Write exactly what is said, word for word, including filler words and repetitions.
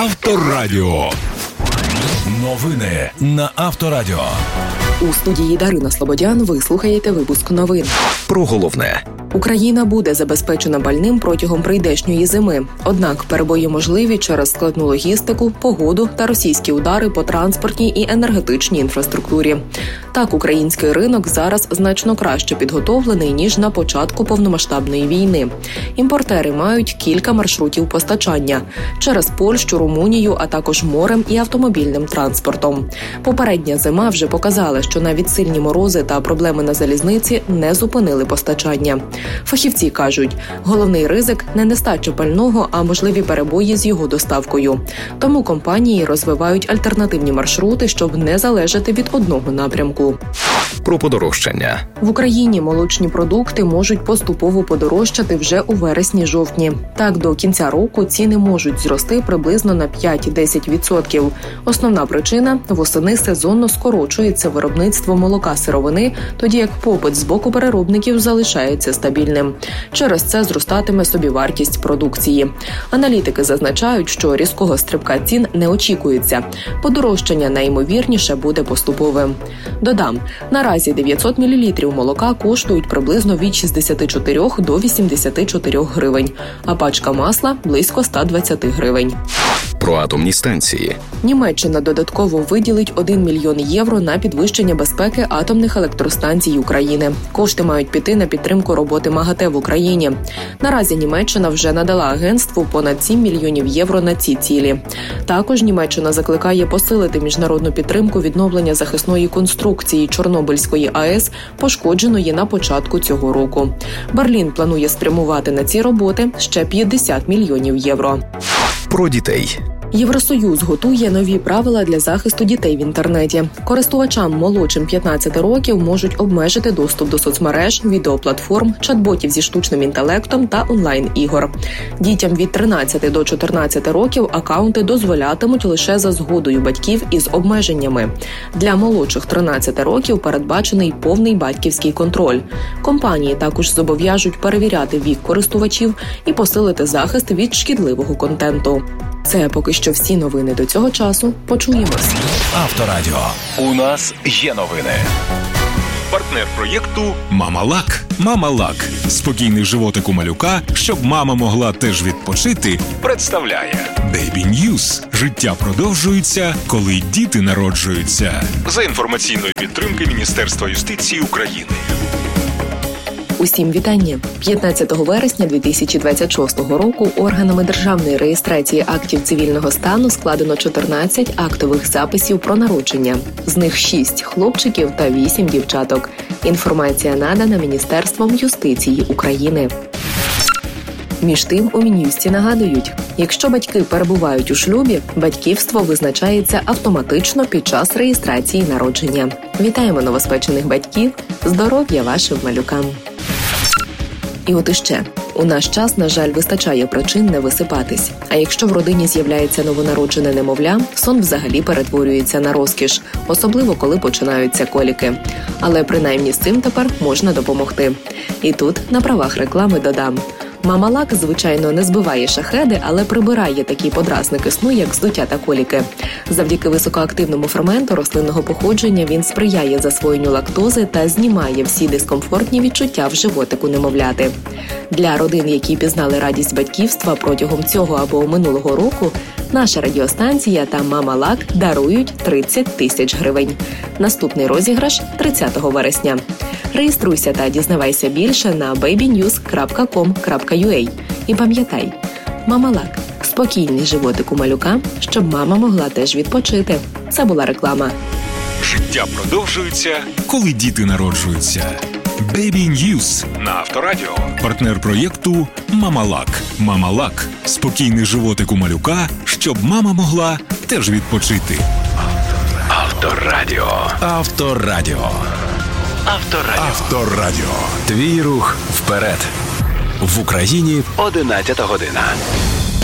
Авторадіо. Новини на Авторадіо. У студії Дарина Слободян ви слухаєте випуск новин. Про головне. Україна буде забезпечена пальним протягом прийдешньої зими. Однак перебої можливі через складну логістику, погоду та російські удари по транспортній і енергетичній інфраструктурі. Так, український ринок зараз значно краще підготовлений, ніж на початку повномасштабної війни. Імпортери мають кілька маршрутів постачання – через Польщу, Румунію, а також морем і автомобільним транспортом. Попередня зима вже показала, що навіть сильні морози та проблеми на залізниці не зупинили постачання. Фахівці кажуть, головний ризик – не нестача пального, а можливі перебої з його доставкою. Тому компанії розвивають альтернативні маршрути, щоб не залежати від одного напрямку. Про подорожчання. В Україні молочні продукти можуть поступово подорожчати вже у вересні-жовтні. Так, до кінця року ціни можуть зрости приблизно на п'ять-десять відсотків. Основна причина – восени сезонно скорочується виробництво молока-сировини, тоді як попит з боку переробників залишається стабільним. Через це зростатиме собівартість продукції. Аналітики зазначають, що різкого стрибка цін не очікується. Подорожчання найімовірніше буде поступовим. Додам, наразі дев'ятсот мілілітрів молока коштують приблизно від шістдесят чотири до вісімдесят чотири гривень, а пачка масла – близько сто двадцять гривень. Про атомні станції. Німеччина додатково виділить один мільйон євро на підвищення безпеки атомних електростанцій України. Кошти мають піти на підтримку роботи МАГАТЕ в Україні. Наразі Німеччина вже надала агентству понад сім мільйонів євро на ці цілі. Також Німеччина закликає посилити міжнародну підтримку відновлення захисної конструкції Чорнобильської АЕС, пошкодженої на початку цього року. Берлін планує спрямувати на ці роботи ще п'ятдесят мільйонів євро. Про дітей. Євросоюз готує нові правила для захисту дітей в інтернеті. Користувачам молодшим п'ятнадцяти років можуть обмежити доступ до соцмереж, відеоплатформ, чат-ботів зі штучним інтелектом та онлайн-ігор. Дітям від тринадцяти до чотирнадцяти років акаунти дозволятимуть лише за згодою батьків із обмеженнями. Для молодших тринадцяти років передбачений повний батьківський контроль. Компанії також зобов'яжуть перевіряти вік користувачів і посилити захист від шкідливого контенту. Це поки що всі новини до цього часу. Почуємось. Авторадіо. У нас є новини. Партнер проєкту Мамалак. Мамалак. Спокійний животик у малюка, щоб мама могла теж відпочити, представляє Baby News. Життя продовжується, коли діти народжуються. за інформаційної підтримки Міністерства юстиції України. Усім вітання! п'ятнадцятого вересня дві тисячі двадцять шостого року органами державної реєстрації актів цивільного стану складено чотирнадцять актових записів про народження. З них шість хлопчиків та вісім дівчаток. Інформація надана Міністерством юстиції України. Між тим, у Мін'юсті нагадують, якщо батьки перебувають у шлюбі, батьківство визначається автоматично під час реєстрації народження. Вітаємо новоспечених батьків! Здоров'я вашим малюкам! І от іще. У наш час, на жаль, вистачає причин не висипатись. А якщо в родині з'являється новонароджене немовля, сон взагалі перетворюється на розкіш, особливо коли починаються коліки. Але принаймні з цим тепер можна допомогти. І тут на правах реклами додам. Мамалак, звичайно, не збиває шахеди, але прибирає такі подразники сну, як здуття та коліки. Завдяки високоактивному ферменту рослинного походження він сприяє засвоєнню лактози та знімає всі дискомфортні відчуття в животику немовляти. Для родин, які пізнали радість батьківства протягом цього або минулого року, наша радіостанція та Мамалак дарують тридцять тисяч гривень. Наступний розіграш – тридцятого вересня. Реєструйся та дізнавайся більше на бейбі ньюз крапка ком крапка ю а. І пам'ятай, Мамалак – спокійний животик у малюка, щоб мама могла теж відпочити. Це була реклама. Життя продовжується, коли діти народжуються. Baby News на Авторадіо. Партнер проєкту Мамалак. Мамалак – спокійний животик у малюка, щоб мама могла теж відпочити. Авторадіо. Авторадіо. Авторадіо. Авторадіо. Твій рух вперед. В Україні одинадцята година.